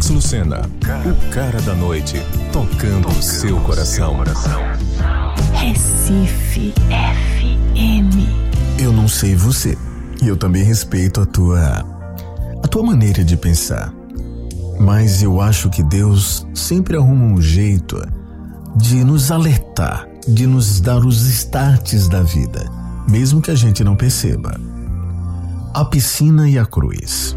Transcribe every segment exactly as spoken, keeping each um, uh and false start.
Alex Lucena, o cara da noite, tocando o seu coração. Recife F M. Eu não sei você, e eu também respeito a tua a tua maneira de pensar. Mas eu acho que Deus sempre arruma um jeito de nos alertar, de nos dar os starts da vida, mesmo que a gente não perceba. A piscina e a cruz.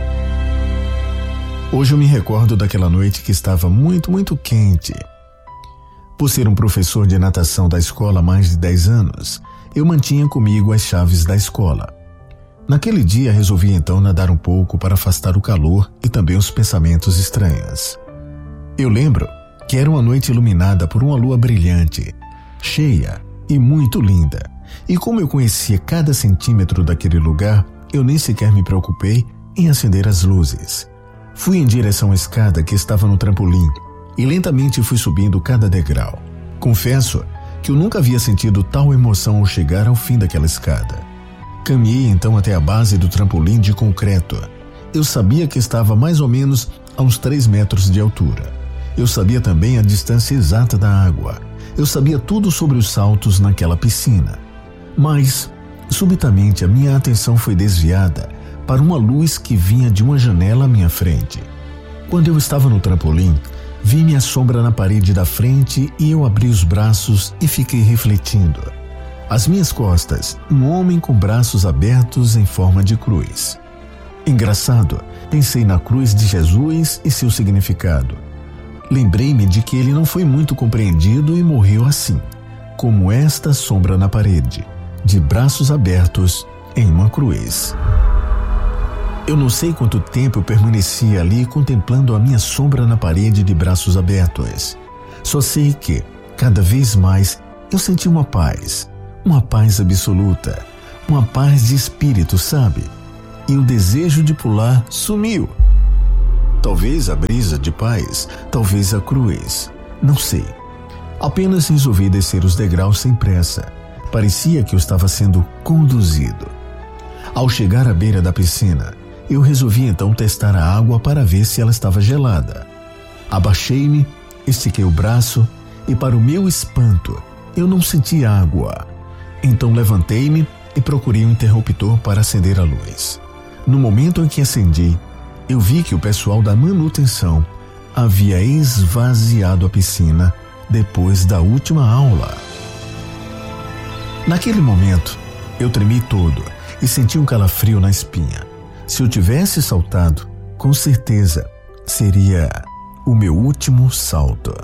Hoje eu me recordo daquela noite que estava muito, muito quente. Por ser um professor de natação da escola há mais de dez anos, eu mantinha comigo as chaves da escola. Naquele dia resolvi então nadar um pouco para afastar o calor e também os pensamentos estranhos. Eu lembro que era uma noite iluminada por uma lua brilhante, cheia e muito linda. E como eu conhecia cada centímetro daquele lugar, eu nem sequer me preocupei em acender as luzes. Fui em direção à escada que estava no trampolim e lentamente fui subindo cada degrau. Confesso que eu nunca havia sentido tal emoção ao chegar ao fim daquela escada. Caminhei então até a base do trampolim de concreto. Eu sabia que estava mais ou menos a uns três metros de altura. Eu sabia também a distância exata da água. Eu sabia tudo sobre os saltos naquela piscina. Mas, subitamente, a minha atenção foi desviada para uma luz que vinha de uma janela à minha frente. Quando eu estava no trampolim, vi minha sombra na parede da frente e eu abri os braços e fiquei refletindo. Às minhas costas, um homem com braços abertos em forma de cruz. Engraçado, pensei na cruz de Jesus e seu significado. Lembrei-me de que ele não foi muito compreendido e morreu assim, como esta sombra na parede, de braços abertos em uma cruz. Eu não sei quanto tempo eu permaneci ali contemplando a minha sombra na parede de braços abertos. Só sei que, cada vez mais, eu senti uma paz, uma paz absoluta, uma paz de espírito, sabe? E o desejo de pular sumiu. Talvez a brisa de paz, talvez a cruz, não sei. Apenas resolvi descer os degraus sem pressa. Parecia que eu estava sendo conduzido. Ao chegar à beira da piscina, eu resolvi então testar a água para ver se ela estava gelada. Abaixei-me, estiquei o braço e, para o meu espanto, eu não senti água. Então levantei-me e procurei um interruptor para acender a luz. No momento em que acendi, eu vi que o pessoal da manutenção havia esvaziado a piscina depois da última aula. Naquele momento, eu tremi todo e senti um calafrio na espinha. Se eu tivesse saltado, com certeza seria o meu último salto.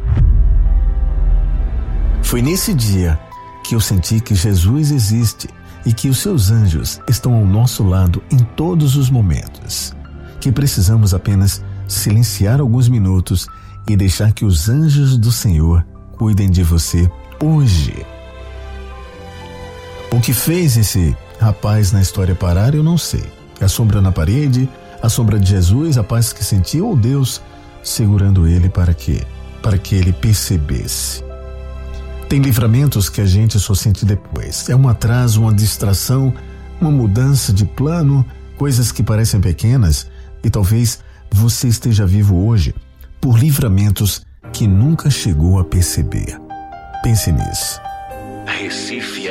Foi nesse dia que eu senti que Jesus existe e que os seus anjos estão ao nosso lado em todos os momentos. Que precisamos apenas silenciar alguns minutos e deixar que os anjos do Senhor cuidem de você hoje. O que fez esse rapaz na história parar, eu não sei. A sombra na parede, a sombra de Jesus, a paz que sentiu, ou Deus segurando ele para quê? Para que ele percebesse. Tem livramentos que a gente só sente depois. É um atraso, uma distração, uma mudança de plano, coisas que parecem pequenas, e talvez você esteja vivo hoje por livramentos que nunca chegou a perceber. Pense nisso. Recife